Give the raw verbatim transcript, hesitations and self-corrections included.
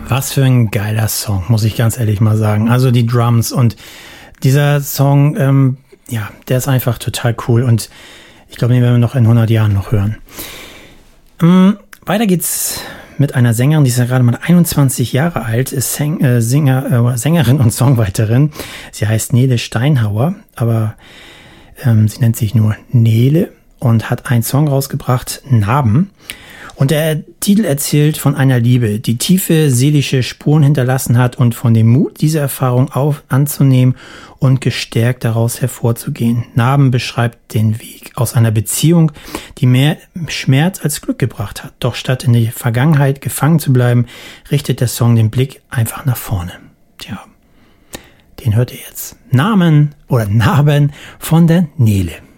Was für ein geiler Song, muss ich ganz ehrlich mal sagen. Also die Drums und dieser Song, ähm, ja, der ist einfach total cool und ich glaube, den werden wir noch in hundert Jahren noch hören. Ähm, weiter geht's mit einer Sängerin, die ist ja gerade mal einundzwanzig Jahre alt, ist Säng, äh, Sänger, äh, Sängerin und Songwriterin. Sie heißt Nele Steinhauer, aber ähm, sie nennt sich nur Nele und hat einen Song rausgebracht, Narben. Und der Titel erzählt von einer Liebe, die tiefe seelische Spuren hinterlassen hat und von dem Mut, diese Erfahrung auf anzunehmen und gestärkt daraus hervorzugehen. Narben beschreibt den Weg aus einer Beziehung, die mehr Schmerz als Glück gebracht hat. Doch statt in der Vergangenheit gefangen zu bleiben, richtet der Song den Blick einfach nach vorne. Tja, den hört ihr jetzt. Namen oder Narben von der Nele.